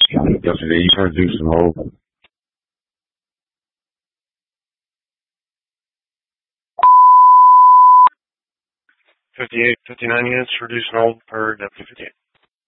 Yesterday, you trying to do some whole. 58, 59 units, reducing hold per W58.